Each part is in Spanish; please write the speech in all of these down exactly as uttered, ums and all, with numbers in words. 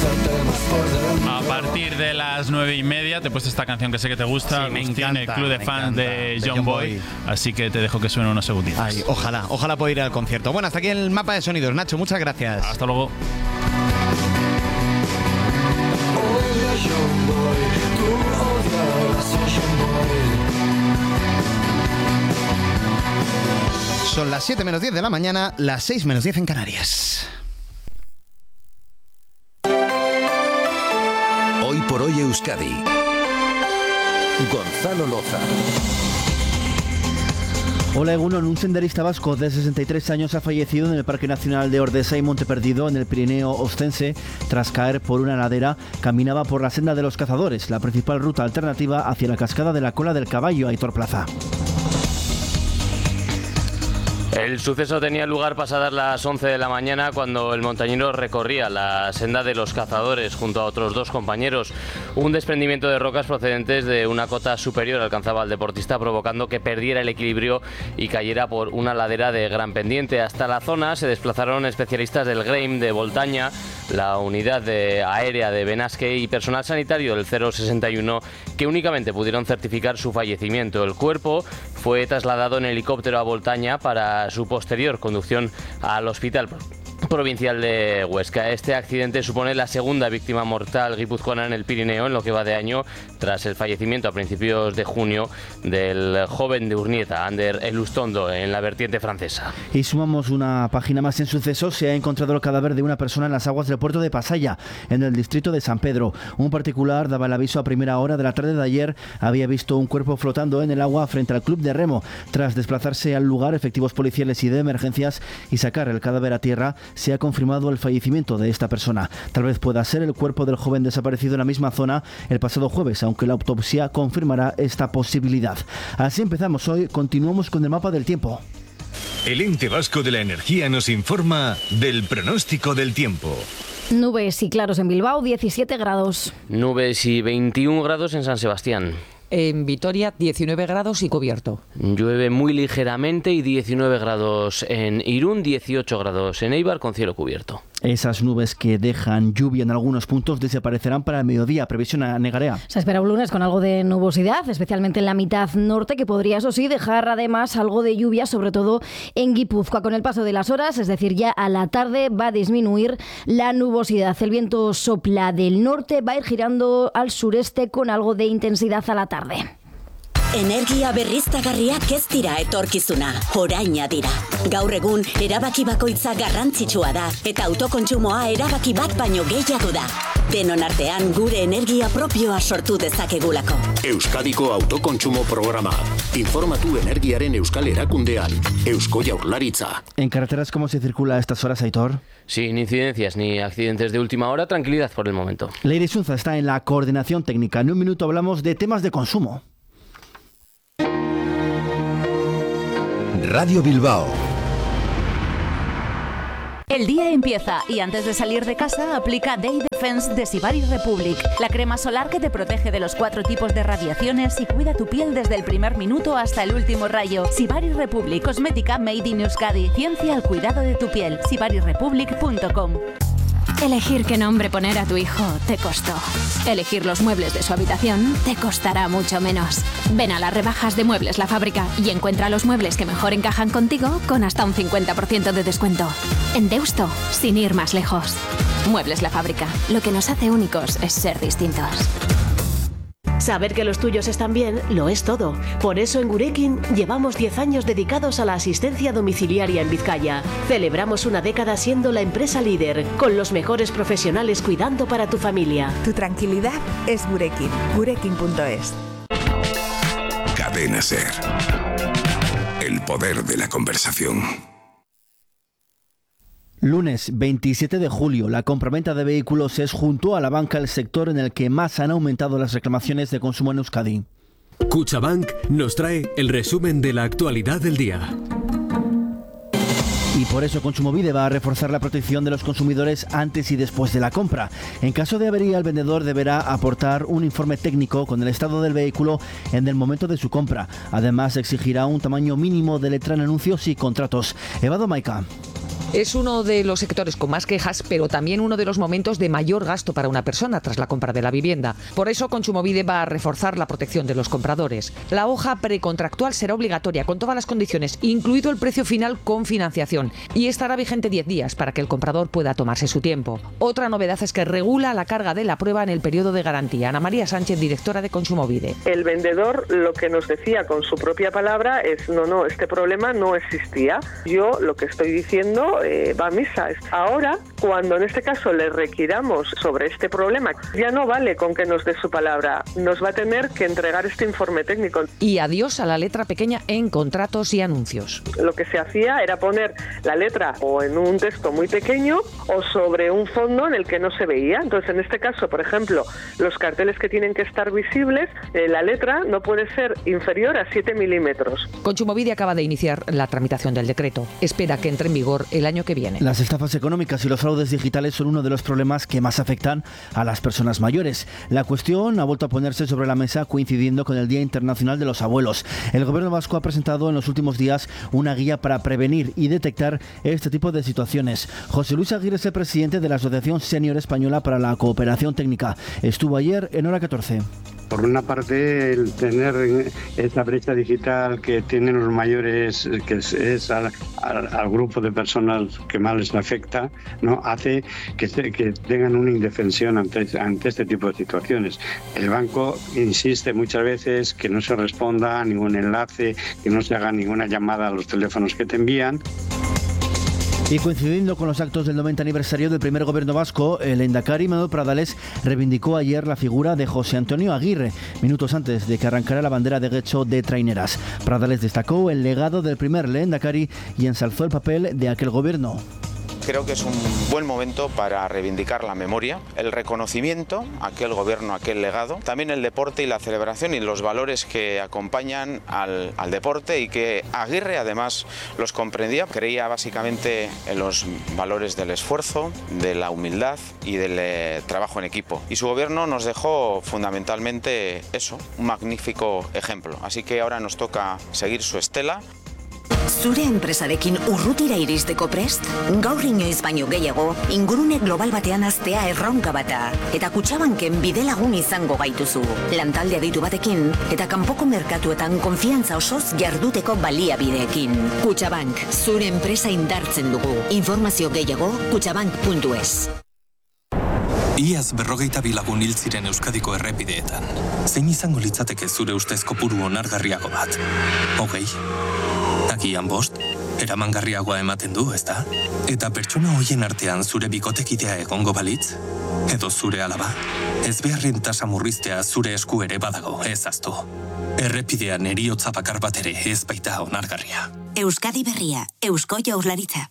A partir de las nueve y media te he puesto esta canción que sé que te gusta, sí, me Agustín, encanta, el club de me fans encanta, de John, de John Boy, Boy. así que te dejo que suene unos segunditos. Ay, ojalá, ojalá pueda ir al concierto. Bueno, hasta aquí el mapa de sonidos. Nacho, muchas gracias. Hasta luego. Son las siete menos diez de la mañana, las seis menos diez en Canarias. Hoy por hoy Euskadi. Gonzalo Loza. Hola Egunon, un senderista vasco de sesenta y tres años ha fallecido en el Parque Nacional de Ordesa y Monte Perdido, en el Pirineo Ostense, tras caer por una ladera. Caminaba por la senda de los cazadores, la principal ruta alternativa hacia la cascada de la Cola del Caballo, Aitor Plaza. El suceso tenía lugar pasadas las once de la mañana, cuando el montañero recorría la senda de los cazadores junto a otros dos compañeros. Un desprendimiento de rocas procedentes de una cota superior alcanzaba al deportista, provocando que perdiera el equilibrio y cayera por una ladera de gran pendiente. Hasta la zona se desplazaron especialistas del Greim de Voltaña, la unidad de aérea de Benasque y personal sanitario del cero sesenta y uno, que únicamente pudieron certificar su fallecimiento. El cuerpo fue trasladado en helicóptero a Voltaña para su posterior conducción al Hospital Provincial de Huesca. Este accidente supone la segunda víctima mortal guipuzcoana en el Pirineo en lo que va de año, tras el fallecimiento a principios de junio del joven de Urnieta, Ander Elustondo, en la vertiente francesa. Y sumamos una página más en sucesos. Se ha encontrado el cadáver de una persona en las aguas del puerto de Pasaya, en el distrito de San Pedro. Un particular daba el aviso a primera hora de la tarde de ayer. Había visto un cuerpo flotando en el agua frente al club de remo. Tras desplazarse al lugar, efectivos policiales y de emergencias, y sacar el cadáver a tierra, se ha confirmado el fallecimiento de esta persona. Tal vez pueda ser el cuerpo del joven desaparecido en la misma zona el pasado jueves, aunque la autopsia confirmará esta posibilidad. Así empezamos hoy. Continuamos con el mapa del tiempo. El Ente Vasco de la Energía nos informa del pronóstico del tiempo. Nubes y claros en Bilbao, diecisiete grados. Nubes y veintiún grados en San Sebastián. En Vitoria, diecinueve grados y cubierto. Llueve muy ligeramente y diecinueve grados en Irún, dieciocho grados en Eibar con cielo cubierto. Esas nubes que dejan lluvia en algunos puntos desaparecerán para el mediodía. Previsión a Negarea. Se espera un lunes con algo de nubosidad, especialmente en la mitad norte, que podría, eso sí, dejar además algo de lluvia, sobre todo en Guipúzcoa. Con el paso de las horas, es decir, ya a la tarde, va a disminuir la nubosidad. El viento sopla del norte, va a ir girando al sureste con algo de intensidad a la tarde. Energia berriztagarriak ez dira etorkizuna, oraina dira. Gaur egun, erabaki bakoitza garrantzitsua da, eta autokontsumoa erabaki bat baino gehiago da. Denon artean gure energia propioa sortu dezakegulako. Euskadiko autokontsumo programa. Informatu energiaren euskal erakundean. Eusko Jaurlaritza. ¿En carreteras cómo se circula a estas horas, Aitor? Sin incidencias ni accidentes de última hora, tranquilidad por el momento. Leire Sunza está en la coordinación técnica. En un minuto hablamos de temas de consumo. Radio Bilbao. El día empieza y antes de salir de casa aplica Day Defense de Sibari Republic, la crema solar que te protege de los cuatro tipos de radiaciones y cuida tu piel desde el primer minuto hasta el último rayo. Sibari Republic, cosmética made in Euskadi, ciencia al cuidado de tu piel. sibari republic punto com. Elegir qué nombre poner a tu hijo te costó. Elegir los muebles de su habitación te costará mucho menos. Ven a las rebajas de Muebles La Fábrica y encuentra los muebles que mejor encajan contigo con hasta un cincuenta por ciento de descuento. En Deusto, sin ir más lejos. Muebles La Fábrica. Lo que nos hace únicos es ser distintos. Saber que los tuyos están bien lo es todo. Por eso en Gurekin llevamos diez años dedicados a la asistencia domiciliaria en Vizcaya. Celebramos una década siendo la empresa líder, con los mejores profesionales cuidando para tu familia. Tu tranquilidad es Gurekin. Gurekin punto es. Cadena Ser. El poder de la conversación. Lunes veintisiete de julio, la compraventa de vehículos es junto a la banca el sector en el que más han aumentado las reclamaciones de consumo en Euskadi. Kutxabank nos trae el resumen de la actualidad del día. Y por eso Kontsumobide va a reforzar la protección de los consumidores antes y después de la compra. En caso de avería, el vendedor deberá aportar un informe técnico con el estado del vehículo en el momento de su compra. Además, exigirá un tamaño mínimo de letra en anuncios y contratos. Evado Maica. Es uno de los sectores con más quejas, pero también uno de los momentos de mayor gasto para una persona tras la compra de la vivienda. Por eso, Kontsumobide va a reforzar la protección de los compradores. La hoja precontractual será obligatoria con todas las condiciones, incluido el precio final con financiación, y estará vigente diez días para que el comprador pueda tomarse su tiempo. Otra novedad es que regula la carga de la prueba en el periodo de garantía. Ana María Sánchez, directora de Kontsumobide. El vendedor lo que nos decía con su propia palabra es no, no, este problema no existía. Yo lo que estoy diciendo eh, va a misa. Ahora, cuando en este caso le requiramos sobre este problema, ya no vale con que nos dé su palabra, nos va a tener que entregar este informe técnico. Y adiós a la letra pequeña en contratos y anuncios. Lo que se hacía era poner la letra o en un texto muy pequeño o sobre un fondo en el que no se veía. Entonces, en este caso, por ejemplo, los carteles que tienen que estar visibles, eh, la letra no puede ser inferior a siete milímetros. Kontsumobide acaba de iniciar la tramitación del decreto. Espera que entre en vigor el año que viene. Las estafas económicas y los fraudes digitales son uno de los problemas que más afectan a las personas mayores. La cuestión ha vuelto a ponerse sobre la mesa coincidiendo con el Día Internacional de los Abuelos. El Gobierno vasco ha presentado en los últimos días una guía para prevenir y detectar este tipo de situaciones. José Luis Aguirre es el presidente de la Asociación Senior Española para la Cooperación Técnica. Estuvo ayer en Hora catorce. Por una parte, el tener esta brecha digital que tienen los mayores, que es, es al, al, al grupo de personas que más les afecta, ¿no? Hace que, se, que tengan una indefensión ante, ante este tipo de situaciones. El banco insiste muchas veces que no se responda a ningún enlace, que no se haga ninguna llamada a los teléfonos que te envían. Y coincidiendo con los actos del noventa aniversario del primer gobierno vasco, el lehendakari Manuel Pradales reivindicó ayer la figura de José Antonio Aguirre, minutos antes de que arrancara la bandera de Getxo de traineras. Pradales destacó el legado del primer lehendakari y ensalzó el papel de aquel gobierno. Creo que es un buen momento para reivindicar la memoria, el reconocimiento a aquel gobierno, a aquel legado, también el deporte y la celebración y los valores que acompañan al, al deporte y que Aguirre además los comprendía. Creía básicamente en los valores del esfuerzo, de la humildad y del eh, trabajo en equipo. Y su gobierno nos dejó fundamentalmente eso, un magnífico ejemplo. Así que ahora nos toca seguir su estela. Zure enpresarekin urrutira iristeko prest? Gaur inoiz baino gehiago, ingurune global batean haztea erronka bata. Eta Kutxabanken bidelagun izango gaituzu. Lantalde aditu batekin, eta kanpoko merkatuetan konfiantza osoz jarduteko baliabideekin. Kutxabank, zure enpresa indartzen dugu. Informazio gehiago, kutxabank puntu es. Iaz berrogeita bilagun hil ziren Euskadiko errepideetan. Zein izango litzateke zure ustez kopuru onargarriago bat? Hogei? Agian bost? Eramangarriagoa ematen du, ezta? Eta pertsona hoien artean zure bikotekidea egongo balitz? Edo zure alaba? Ez beharren tasa murriztea zure esku ere badago, ez aztu. Errepidean heriotza bakar bat ere ez baita onargarria. Euskadi Berria, Eusko Jaurlaritza.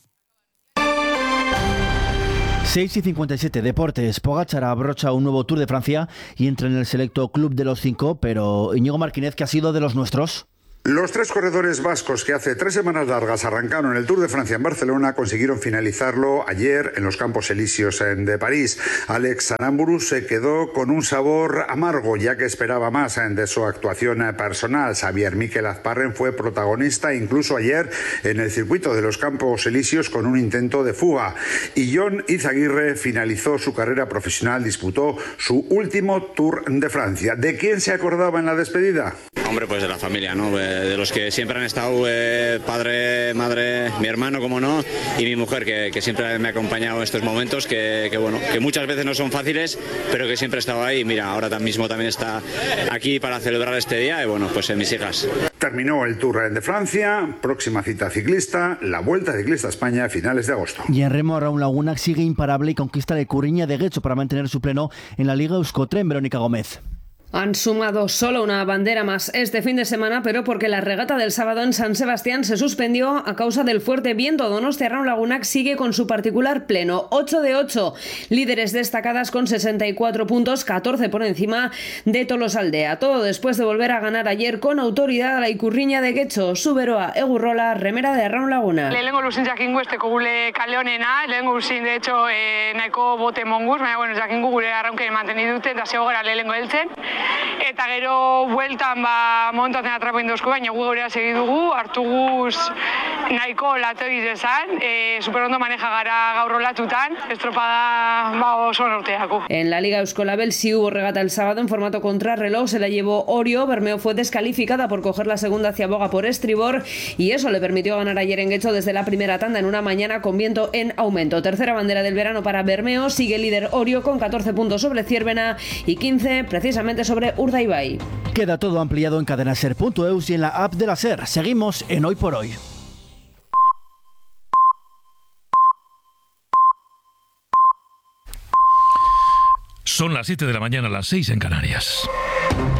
seis y cincuenta y siete, Deportes. Pogačar abrocha un nuevo Tour de Francia y entra en el selecto club de los cinco, pero Íñigo Martínez, que ha sido de los nuestros. Los tres corredores vascos que hace tres semanas largas arrancaron el Tour de Francia en Barcelona consiguieron finalizarlo ayer en los Campos Elíseos de París. Alex Aramburu se quedó con un sabor amargo ya que esperaba más de su actuación personal. Xavier Miquel Azparren fue protagonista incluso ayer en el circuito de los Campos Elíseos con un intento de fuga. Y Jon Izaguirre finalizó su carrera profesional, disputó su último Tour de Francia. ¿De quién se acordaba en la despedida? Hombre, pues de la familia, ¿no? De los que siempre han estado, eh, padre, madre, mi hermano, como no, y mi mujer, que, que siempre me ha acompañado en estos momentos, que, que bueno, que muchas veces no son fáciles, pero que siempre ha estado ahí. Mira, ahora mismo también está aquí para celebrar este día, y bueno, pues en mis hijas. Terminó el Tour de Francia, próxima cita ciclista, la Vuelta Ciclista a España a finales de agosto. Y en remo, Raúl Laguna sigue imparable y conquista el Curriña de Getxo para mantener su pleno en la Liga Euskotren. Verónica Gómez. Han sumado solo una bandera más este fin de semana, pero porque la regata del sábado en San Sebastián se suspendió a causa del fuerte viento. Donostiarra Lagunak sigue con su particular pleno, ocho de ocho. Líderes destacadas con sesenta y cuatro puntos, catorce por encima de Tolosaldea. Todo después de volver a ganar ayer con autoridad a la Ikurriña de Getxo. Suberoa, Egurrola, remera de Arraun Laguna. Lehengo lusin jakingu esteko gule kale honena, lehengo lusin de hecho eh, nahiko bote monguz, baina bueno, jakingu gure arraunken manteni dute eta zego gara lehengo heltzen. eta gero bueltan ba montatzen atrapa indosku, baina gu geurea segi dugu, hartu guz nahiko lato izan, e, superondo maneja gara gaur olatutan, estropada ba oso norteako. En la Liga Euskolabel sí hubo regata el sábado en formato contrarreloj, se la llevó Orio, Bermeo fue descalificada por coger la segunda hacia boga por estribor y eso le permitió ganar ayer en Guecho desde la primera tanda en una mañana con viento en aumento. Tercera bandera del verano para Bermeo, sigue líder Orio con catorce puntos sobre Ciervena y quince precisamente sobre Urdaibai. Queda todo ampliado en cadenaser punto eus y en la app de la SER. Seguimos en Hoy por Hoy. Son las siete de la mañana, las seis en Canarias.